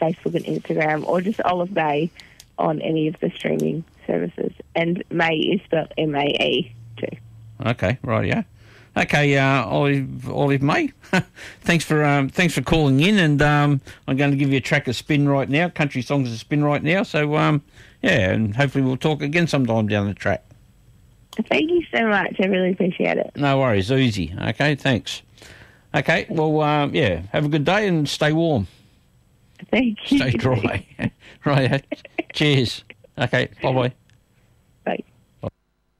Facebook and Instagram, or just Olive May on any of the streaming services. And May is spelled M-A-E too. Okay, right, yeah. Okay, Olive May, thanks for calling in, and I'm going to give you a track of spin right now, country songs to spin right now. So and hopefully we'll talk again sometime down the track. Thank you so much. I really appreciate it. No worries, easy. Okay, thanks. Okay, well, have a good day and stay warm. Thank you. Stay dry. Right. Cheers. Okay, bye-bye.